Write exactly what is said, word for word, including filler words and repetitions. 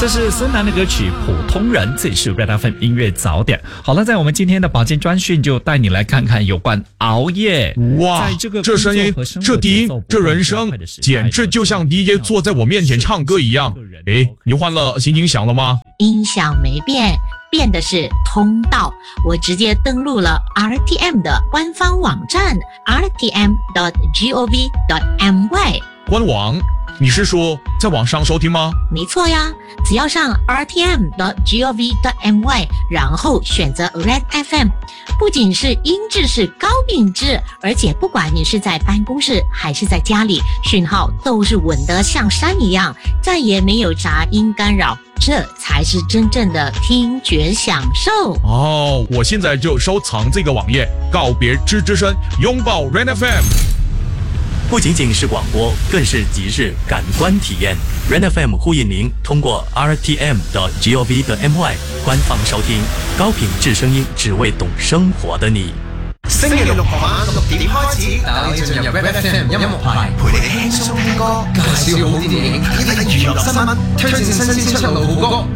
这是孙楠的歌曲《普通人》，这里是 Red F M 音乐早点。好了，在我们今天的保健专讯，就带你来看看有关熬夜。 哇， 在这个这声音，这低音，这人声，简直就像 D J 坐在我面前唱歌一样。诶，你换了新音响了吗？ 音响没变，变的是通道。我直接登录了 R T M 的官方网站 r t m dot gov dot my。 官网？你是说在网上收听吗？ 没错呀，只要上 r t m dot gov dot my， 然后选择 Red F M， 不仅是音质是高品质，而且不管你是在办公室还是在家里，讯号都是稳得像山一样，再也没有杂音干扰，这才是真正的听觉享受。 哦，我现在就收藏这个网页，告别吱吱声，拥抱 Red F M。 不仅仅是广播，更是即日感官体验。Red F M 呼吁您通过 r t m dot gov dot my 官方收听高品质聲音，只為懂生活的你。 星期六傍晚六點開始，帶你進入 Red F M 音樂台，陪你輕鬆聽歌，介紹好電影，睇睇娛樂新聞，推薦新鮮出爐好歌。